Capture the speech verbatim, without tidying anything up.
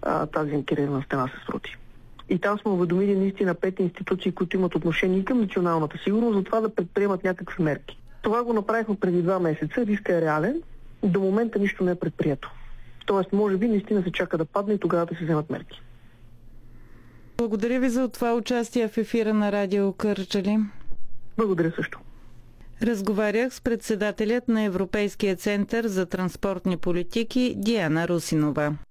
а, тази анкерирана стена се срути. И там сме уведомили наистина пет институции, които имат отношение към националната сигурност, за това да предприемат някакви мерки. Това го направихме преди два месеца, риска е реален, до момента нищо не е предприето. Тоест, може би наистина се чака да падне и тогава да се вземат мерки. Благодаря ви за това участие в ефира на Радио Кърджали. Благодаря също. Разговарях с председателят на Европейския център за транспортни политики Диана Русинова.